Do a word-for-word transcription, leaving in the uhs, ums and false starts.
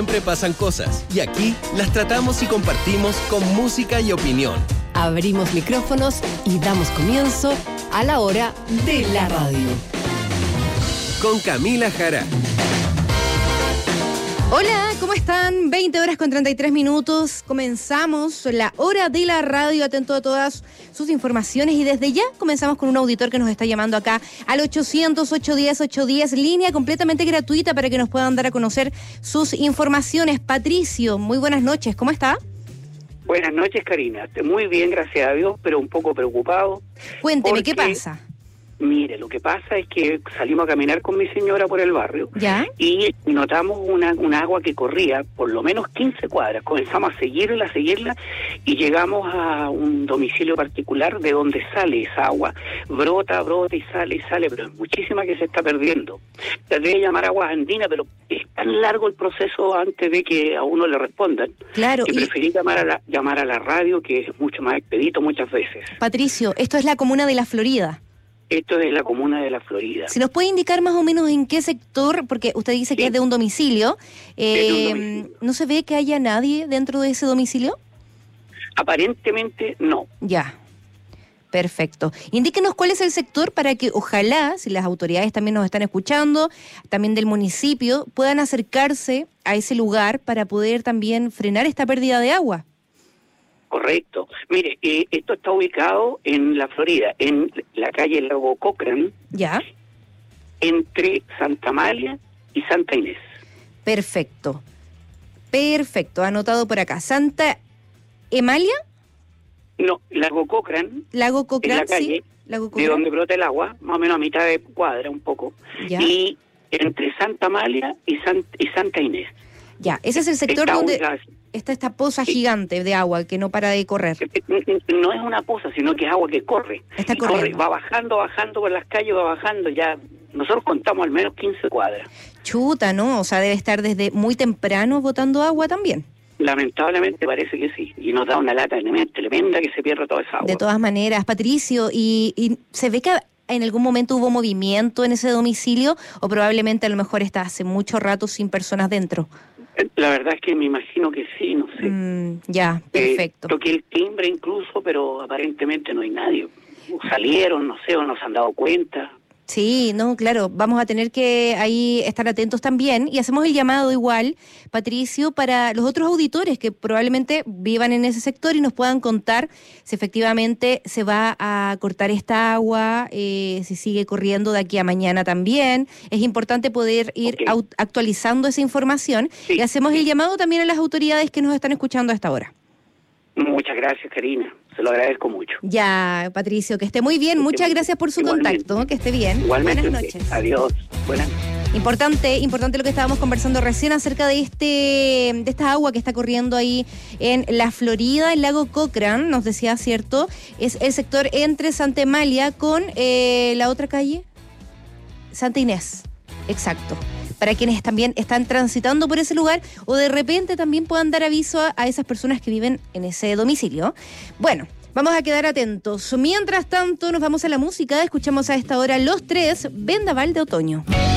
Siempre pasan cosas y aquí las tratamos y compartimos con música y opinión. Abrimos micrófonos y damos comienzo a la hora de la radio. Con Camila Jara. Hola, ¿cómo están? veinte horas con treinta y tres minutos. Comenzamos la hora de la radio, atento a todas sus informaciones. Y desde ya comenzamos con un auditor que nos está llamando acá al ochocientos, ochocientos diez, ochocientos diez, línea completamente gratuita para que nos puedan dar a conocer sus informaciones. Patricio, muy buenas noches, ¿cómo está? Buenas noches, Karina. Muy bien, gracias a Dios, pero un poco preocupado. Cuénteme, porque, ¿qué pasa? Mire, lo que pasa es que salimos a caminar con mi señora por el barrio. ¿Ya? Y notamos una, una agua que corría por lo menos quince cuadras. Comenzamos a seguirla, a seguirla, y llegamos a un domicilio particular de donde sale esa agua. Brota, brota y sale y sale, pero es muchísima que se está perdiendo. Se debe llamar agua andina, pero es tan largo el proceso antes de que a uno le respondan. Claro. Que y... preferí llamar a, la, llamar a la radio, que es mucho más expedito muchas veces. Patricio, esto es la comuna de La Florida. Esto es la comuna de La Florida. ¿Se nos puede indicar más o menos en qué sector? Porque usted dice sí. que es de un domicilio. Eh, es de un domicilio. ¿No se ve que haya nadie dentro de ese domicilio? Aparentemente no. Ya, perfecto. Indíquenos cuál es el sector para que ojalá, si las autoridades también nos están escuchando, también del municipio, puedan acercarse a ese lugar para poder también frenar esta pérdida de agua. Correcto. Mire, eh, esto está ubicado en La Florida, en la calle Lago Cochrane. Ya. Entre Santa Amalia y Santa Inés. Perfecto. Perfecto, anotado por acá. ¿Santa Emalia? No, Lago Cochrane. Lago Cochrane, en la calle, sí. Lago Cochrane. De donde brota el agua, más o menos a mitad de cuadra, un poco. Ya. Y entre Santa Amalia y, San, y Santa Inés. Ya, ese es el sector está donde ubicado. Está esta poza sí. gigante de agua que no para de correr. No es una poza, sino que es agua que corre. Está corriendo. Corre, va bajando, bajando por las calles, va bajando. Ya nosotros contamos al menos quince cuadras. Chuta, ¿no? O sea, debe estar desde muy temprano botando agua también. Lamentablemente parece que sí. Y nos da una lata tremenda que se pierde toda esa agua. De todas maneras, Patricio, ¿y, y se ve que en algún momento hubo movimiento en ese domicilio o probablemente a lo mejor está hace mucho rato sin personas dentro? La verdad es que me imagino que sí, no sé. Mm, ya, perfecto. Eh, toqué el timbre incluso, pero aparentemente no hay nadie. Salieron, no sé, o no se han dado cuenta. Sí, no, claro, vamos a tener que ahí estar atentos también y hacemos el llamado igual, Patricio, para los otros auditores que probablemente vivan en ese sector y nos puedan contar si efectivamente se va a cortar esta agua, eh, si sigue corriendo de aquí a mañana también. Es importante poder ir okay. aut- actualizando esa información sí, y hacemos sí. el llamado también a las autoridades que nos están escuchando a esta hora. Muchas gracias, Karina. Se lo agradezco mucho. Ya, Patricio, que esté muy bien. Que Muchas gracias por su igualmente. contacto. Que esté bien. Igualmente. Buenas noches. Adiós. Buenas noches. Importante, importante lo que estábamos conversando recién acerca de este, de esta agua que está corriendo ahí en La Florida, el lago Cochrane, nos decía, ¿cierto? Es el sector entre Santa Emalia con eh, la otra calle, Santa Inés. Exacto. Para quienes también están transitando por ese lugar o de repente también puedan dar aviso a, a esas personas que viven en ese domicilio. Bueno, vamos a quedar atentos. Mientras tanto, nos vamos a la música. Escuchamos a esta hora Los Tres, Vendaval de Otoño.